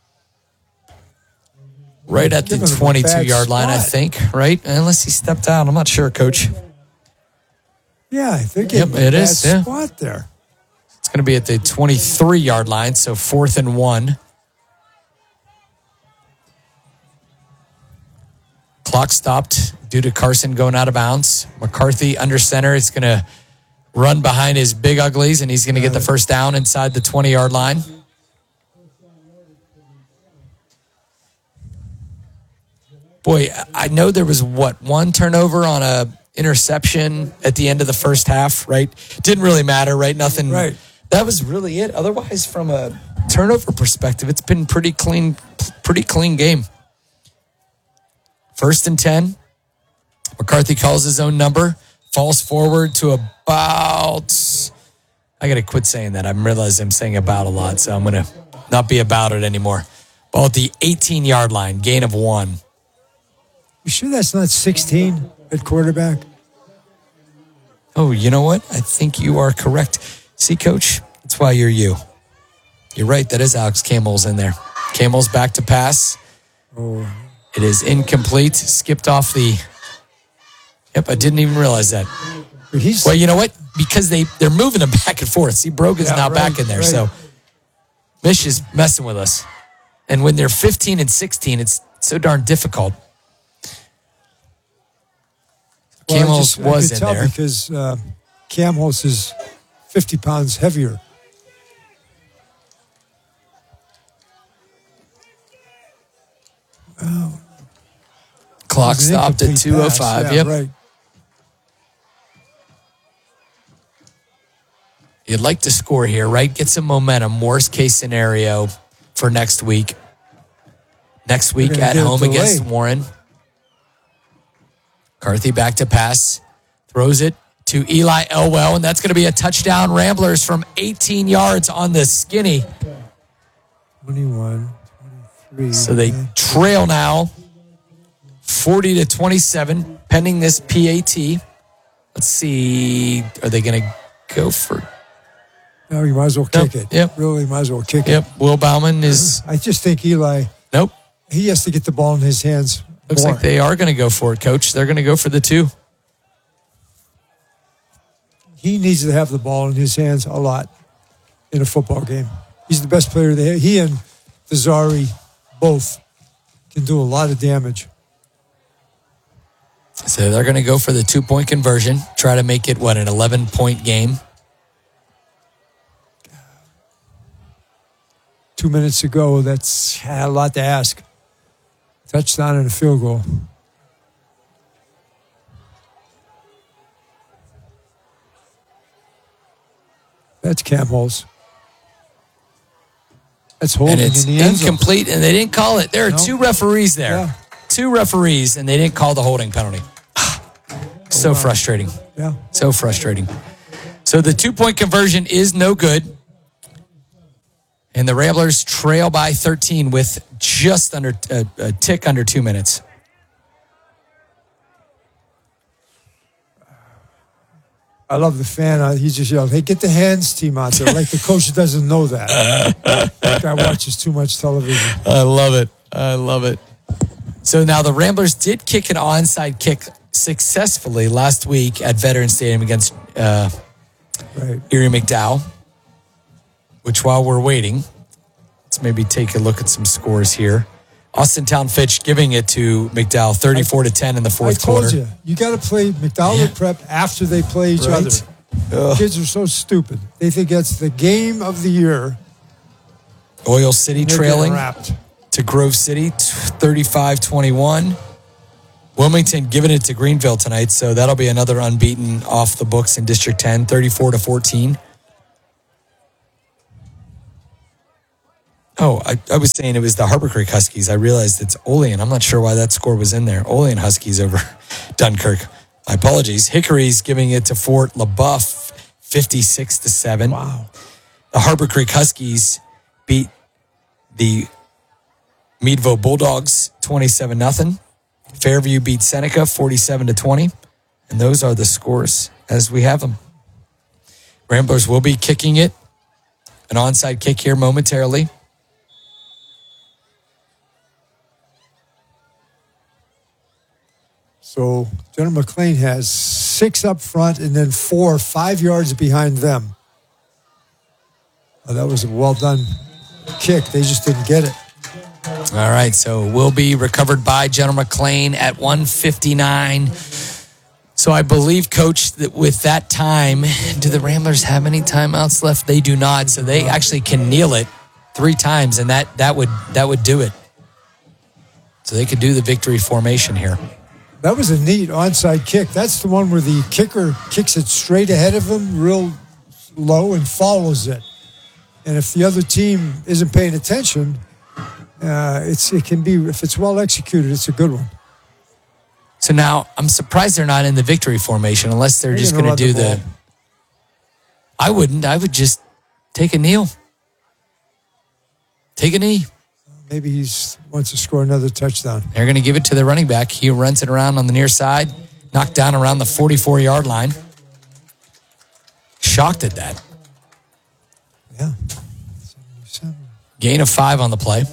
Speaker 1: 22-yard line, I think, right? Unless he stepped out. I'm not sure, Coach.
Speaker 2: Yeah, they're getting
Speaker 1: it is.
Speaker 2: Spot there.
Speaker 1: It's going to be at the 23-yard line, so 4th and 1. Clock stopped due to Carson going out of bounds. McCarthy under center is going to run behind his big uglies, and he's going to get the first down inside the 20-yard line. Boy, I know there was, one turnover on a interception at the end of the first half, right? Didn't really matter, right? Nothing.
Speaker 2: Right.
Speaker 1: That was really it. Otherwise, from a turnover perspective, it's been pretty clean game. 1st and 10. McCarthy calls his own number, falls forward to about... I got to quit saying that. I realize I'm saying about a lot, so I'm going to not be about it anymore. Ball at the 18-yard line, gain of 1.
Speaker 2: You sure that's not 16 at quarterback?
Speaker 1: Oh, you know what? I think you are correct. See, Coach, that's why you're you. You're right. That is Alex Campbell's in there. Campbell's back to pass.
Speaker 2: Oh.
Speaker 1: It is incomplete. Skipped off the... Yep, I didn't even realize that. Well, you know what? Because they're moving him back and forth. See, Brogan's now back in there. Right. So Mish is messing with us. And when they're 15 and 16, it's so darn difficult.
Speaker 2: Well,
Speaker 1: Campbell's was in there.
Speaker 2: Because Campbell's is 50 pounds heavier. Oh.
Speaker 1: Clock stopped at 2:05. Yep.
Speaker 2: Right.
Speaker 1: You'd like to score here, right? Get some momentum. Worst case scenario for next week. Next week at home against Warren. McCarthy back to pass. Throws it to Eli Elwell, and that's going to be a touchdown. Ramblers from 18 yards on the skinny.
Speaker 2: 21, 23.
Speaker 1: So they trail now 40-27, pending this PAT. Let's see. Are they going to go for...
Speaker 2: No, you might as well kick it.
Speaker 1: Yep.
Speaker 2: Really, might as well kick it.
Speaker 1: Yep. Will Bauman is...
Speaker 2: I just think Eli...
Speaker 1: Nope.
Speaker 2: He has to get the ball in his hands.
Speaker 1: Looks like they are going to go for it, Coach. They're going to go for the 2.
Speaker 2: He needs to have the ball in his hands a lot in a football game. He's the best player they have. He and Desiree both can do a lot of damage.
Speaker 1: So they're going to go for the 2-point conversion, try to make it, an 11-point game.
Speaker 2: 2 minutes to go. That's a lot to ask. Touchdown and a field goal. That's Campbell's. That's holding
Speaker 1: and it's
Speaker 2: in the end zone.
Speaker 1: Incomplete, and they didn't call it. There are 2 referees there. Yeah. 2 referees, and they didn't call the holding penalty. So frustrating.
Speaker 2: Yeah.
Speaker 1: So frustrating. So the 2-point conversion is no good. And the Ramblers trail by 13 with just under a tick under 2 minutes.
Speaker 2: I love the fan. He just yelled, "Hey, get the hands team out there." Like the coach doesn't know that. That guy watches too much television.
Speaker 1: I love it. I love it. So now the Ramblers did kick an onside kick successfully last week at Veterans Stadium against Erie McDowell. Which, while we're waiting, let's maybe take a look at some scores here. Austintown Fitch giving it to McDowell 34-10 in the fourth quarter.
Speaker 2: I told you got to play McDowell Prep after they play each other. Kids are so stupid. They think that's the game of the year.
Speaker 1: Oil City trailing to Grove City 35-21. Wilmington giving it to Greenville tonight, so that'll be another unbeaten off the books in District 10, 34-14. Oh, I was saying it was the Harbor Creek Huskies. I realized it's Olean. I'm not sure why that score was in there. Olean Huskies over Dunkirk. My apologies. Hickory's giving it to Fort LaBeouf 56-7.
Speaker 2: Wow.
Speaker 1: The Harbor Creek Huskies beat the Meadville Bulldogs 27-0. Fairview beat Seneca 47-20. And those are the scores as we have them. Ramblers will be kicking it. An onside kick here momentarily.
Speaker 2: So General McLean has 6 up front and then 4, 5 yards behind them. Oh, that was a well-done kick. They just didn't get it.
Speaker 1: All right, so will be recovered by General McLean at 1:59. So I believe, Coach, that with that time, do the Ramblers have any timeouts left? They do not, so they actually can kneel it 3 times, and that would do it. So they could do the victory formation here.
Speaker 2: That was a neat onside kick. That's the one where the kicker kicks it straight ahead of him, real low, and follows it. And if the other team isn't paying attention, it can be, if it's well executed, it's a good one.
Speaker 1: So now I'm surprised they're not in the victory formation unless they're just going to do the. I wouldn't. I would just take a kneel. Take a knee.
Speaker 2: Maybe he wants to score another touchdown.
Speaker 1: They're going to give it to the running back. He runs it around on the near side, knocked down around the 44-yard line. Shocked at that.
Speaker 2: Yeah.
Speaker 1: 77. Gain of 5 on the play.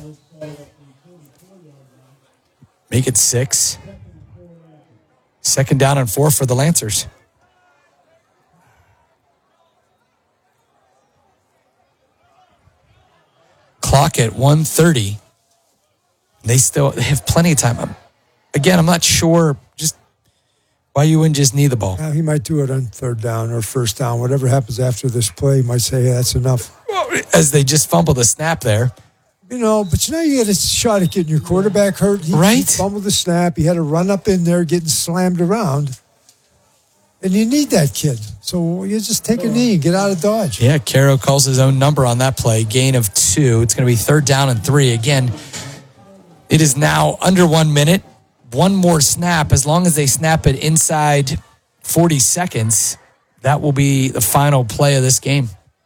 Speaker 1: Make it 6. 2nd down and 4 for the Lancers. Clock at 1:30. They have plenty of time. Again, I'm not sure just why you wouldn't just knee the ball.
Speaker 2: He might do it on 3rd down or 1st down. Whatever happens after this play, he might say, hey, that's enough.
Speaker 1: As they just fumbled the snap there.
Speaker 2: But you get a shot at getting your quarterback hurt. He fumbled the snap. He had to run up in there getting slammed around. And you need that kid. So you just take a knee and get out of Dodge.
Speaker 1: Yeah, Caro calls his own number on that play. Gain of 2. It's going to be 3rd down and 3. Again, it is now under 1 minute. One more snap. As long as they snap it inside 40 seconds, that will be the final play of this game.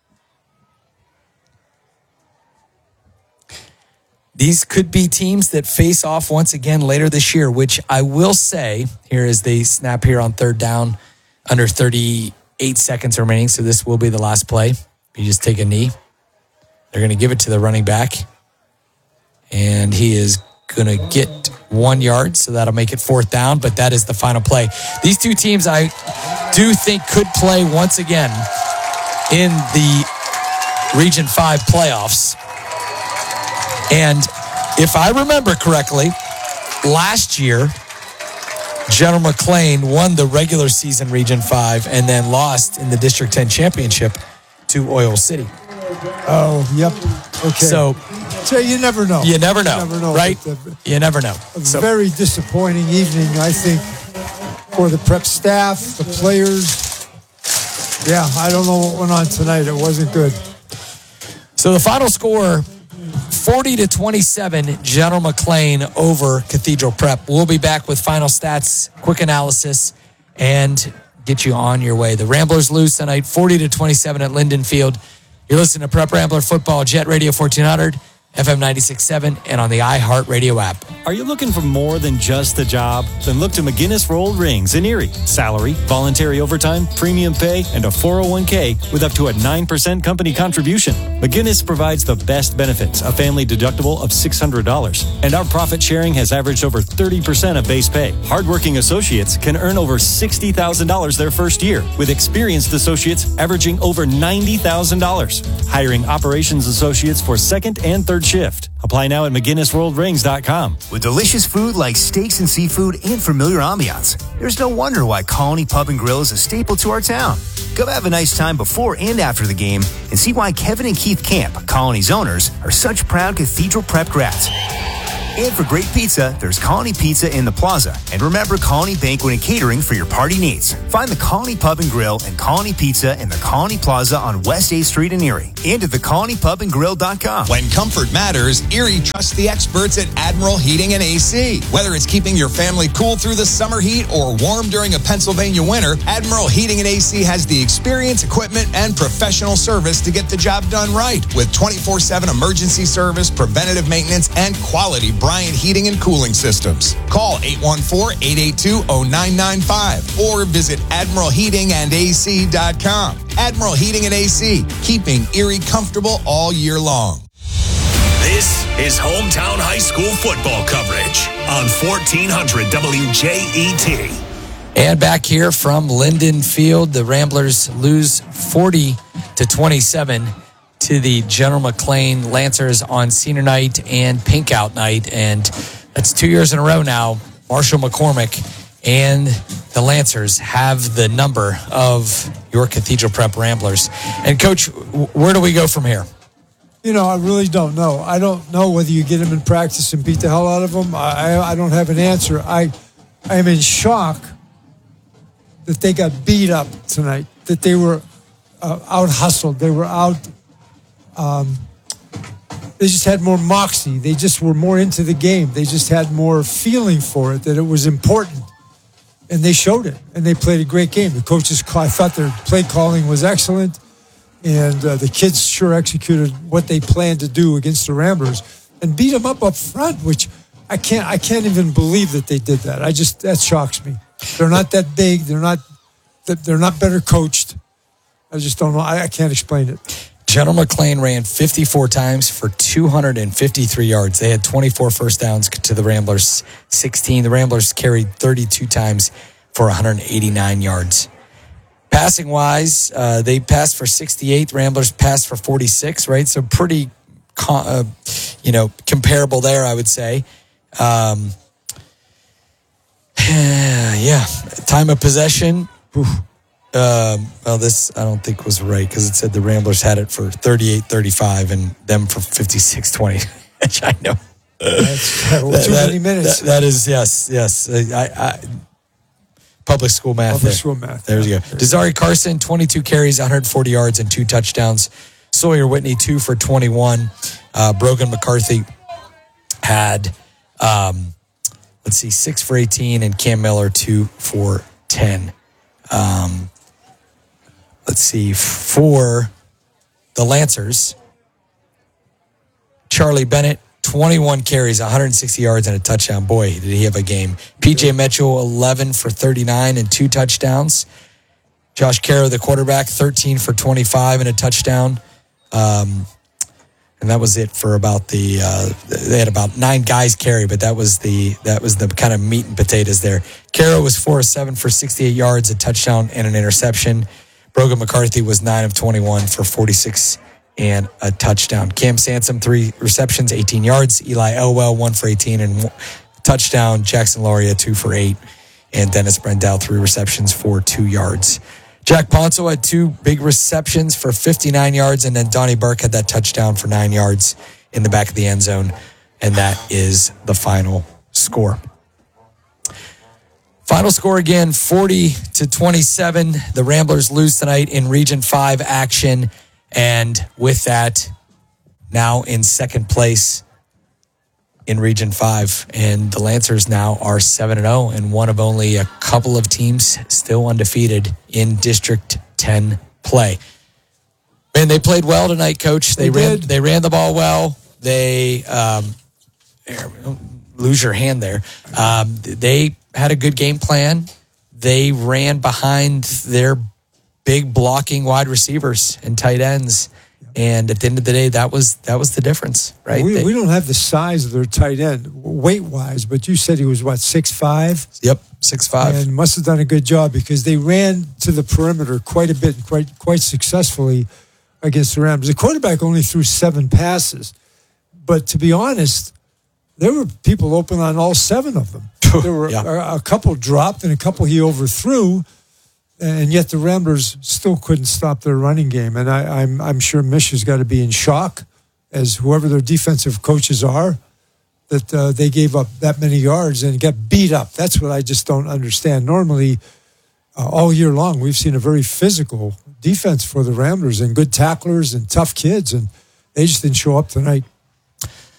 Speaker 1: These could be teams that face off once again later this year, which I will say, here is the snap here on 3rd down, under 38 seconds remaining, so this will be the last play. You just take a knee. They're going to give it to the running back, and he is going to get 1 yard, so that'll make it 4th down, but that is the final play. These two teams, I do think, could play once again in the Region 5 playoffs. And if I remember correctly, last year, General McLean won the regular season Region 5 and then lost in the District 10 championship to Oil City.
Speaker 2: Oh, yep. Okay. So you never know.
Speaker 1: You never know, right? You never know.
Speaker 2: Very disappointing evening, I think, for the prep staff, the players. Yeah, I don't know what went on tonight. It wasn't good.
Speaker 1: So the final score, 40-27, General McLean over Cathedral Prep. We'll be back with final stats, quick analysis, and get you on your way. The Ramblers lose tonight, 40-27 at Linden Field. You're listening to Prep Rambler Football, Jet Radio 1400, FM 96.7, and on the iHeartRadio app.
Speaker 5: Are you looking for more than just a job? Then look to McGinnis Rolled Rings in Erie. Salary, voluntary overtime, premium pay, and a 401k with up to a 9% company contribution. McGinnis provides the best benefits, a family deductible of $600. And our profit sharing has averaged over 30% of base pay. Hardworking associates can earn over $60,000 their first year, with experienced associates averaging over $90,000. Hiring operations associates for 2nd and 3rd shift. Apply now at McGinnisRolledRings.com.
Speaker 9: With delicious food like steaks and seafood and familiar ambiance, there's no wonder why Colony Pub and Grill is a staple to our town. Come have a nice time before and after the game and see why Kevin and Keith Camp, Colony's owners, are such proud Cathedral Prep grads. And for great pizza, there's Colony Pizza in the Plaza. And remember Colony Banquet and Catering for your party needs. Find the Colony Pub and Grill and Colony Pizza in the Colony Plaza on West 8th Street in Erie. And at thecolonypubandgrill.com.
Speaker 10: When comfort matters, Erie trusts the experts at Admiral Heating and AC. Whether it's keeping your family cool through the summer heat or warm during a Pennsylvania winter, Admiral Heating and AC has the experience, equipment, and professional service to get the job done right. With 24/7 emergency service, preventative maintenance, and quality Bryant heating and cooling systems. Call 814-882-0995 or visit AdmiralHeatingandAC.com. Admiral Heating and AC, keeping Erie comfortable all year long.
Speaker 4: This is hometown high school football coverage on 1400 WJET.
Speaker 1: And back here from Linden Field, the Ramblers lose 40-27 to the General McLean Lancers on senior night and pink out night. And that's 2 years in a row now. Marshall McCormick and the Lancers have the number of your Cathedral Prep Ramblers. And Coach, where do we go from here?
Speaker 2: You know, I really don't know. I don't know whether you get them in practice and beat the hell out of them. I don't have an answer. I am in shock that they got beat up tonight, that they were out-hustled. They were out. They just had more moxie. They just were more into the game. They just had more feeling for it, that it was important. And they showed it, and they played a great game. The coaches, I thought their play calling was excellent, and the kids sure executed what they planned to do against the Ramblers and beat them up front, which I can't even believe that they did that. That shocks me. They're not that big. They're not better coached. I just don't know. I can't explain it.
Speaker 1: General McLean ran 54 times for 253 yards. They had 24 first downs to the Ramblers 16. The Ramblers carried 32 times for 189 yards. Passing wise, they passed for 68. Ramblers passed for 46, right? So pretty, comparable there, I would say. Yeah. Time of possession. This I don't think was right because it said the Ramblers had it for 38-35 and them for 56-20, which I know.
Speaker 2: That's too many minutes.
Speaker 1: That is, yes. Public school math. There we go. Desari Carson, 22 carries, 140 yards, and 2 touchdowns. Sawyer Whitney, 2 for 21. Brogan McCarthy had, 6 for 18, and Cam Miller, 2 for 10. For the Lancers, Charlie Bennett, 21 carries, 160 yards, and a touchdown. Boy, did he have a game. P.J. Mitchell, 11 for 39 and 2 touchdowns. Josh Caro, the quarterback, 13 for 25 and a touchdown. And that was it for about they had about 9 guys carry, but that was the kind of meat and potatoes there. Caro was 4 of 7 for 68 yards, a touchdown, and an interception. Brogan McCarthy was 9 of 21 for 46 and a touchdown. Cam Sansom, 3 receptions, 18 yards. Eli Elwell, 1 for 18 and a touchdown. Jackson Lauria, 2 for 8. And Dennis Brendel, 3 receptions for 2 yards. Jack Ponso had 2 big receptions for 59 yards, and then Donnie Burke had that touchdown for 9 yards in the back of the end zone. And that is the final score. Final score again, 40-27. The Ramblers lose tonight in Region 5 action. And with that, now in second place in Region 5. And the Lancers now are 7-0 and one of only a couple of teams still undefeated in District 10 play. Man, they played well tonight, Coach. They ran the ball well. They lose your hand there. They had a good game plan. They ran behind their big blocking wide receivers and tight ends. And at the end of the day, that was the difference, right?
Speaker 2: We don't have the size of their tight end weight-wise, but you said he was, 6'5"?
Speaker 1: Yep, 6'5".
Speaker 2: And must have done a good job because they ran to the perimeter quite a bit, quite successfully against the Rams. The quarterback only threw 7 passes. But to be honest, there were people open on all 7 of them. There were a couple dropped and a couple he overthrew. And yet the Ramblers still couldn't stop their running game. And I'm sure Mish has got to be in shock as whoever their defensive coaches are. that they gave up that many yards and got beat up. That's what I just don't understand. Normally, all year long, we've seen a very physical defense for the Ramblers and good tacklers and tough kids, and they just didn't show up tonight.